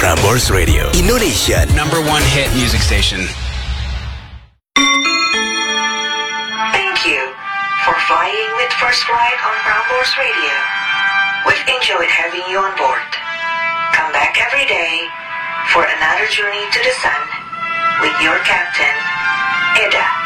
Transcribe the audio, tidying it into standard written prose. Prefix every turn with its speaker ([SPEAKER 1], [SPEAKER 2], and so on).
[SPEAKER 1] Prambors Radio, Indonesia
[SPEAKER 2] #1 hit music station.
[SPEAKER 3] Thank you for flying with First Flight on Prambors Radio. We've enjoyed having you on board. Come back every day for another journey to the sun with your captain, Eda.